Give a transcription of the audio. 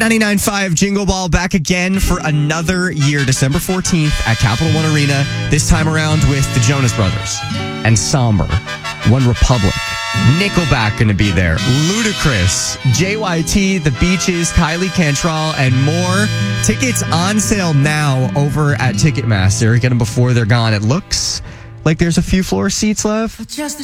Hot 99.5 Jingle Ball back again for another year, December 14th at Capital One Arena. This time around with the Jonas Brothers and Somber, One Republic, Nickelback going to be there, Ludacris, JYT, The Beaches, Kylie Cantrell, and more. Tickets on sale now over at Ticketmaster. Get them before they're gone. It looks like there's a few floor seats left.